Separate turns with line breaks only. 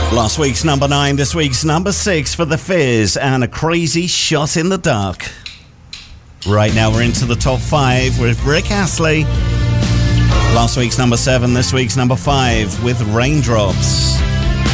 Last week's number 9, this week's number 6 for The Fizz and A Crazy Shot in the Dark. Right now we're into the top 5 with Rick Astley. Last week's number 7, this week's number 5 with Raindrops.